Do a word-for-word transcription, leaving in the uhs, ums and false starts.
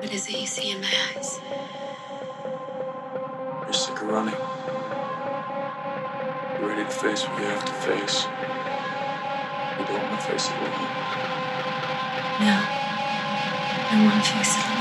What is it you see in my eyes? You're sick of running. You're ready to face what you have to face. You don't want to face it alone. No. I want to face it alone.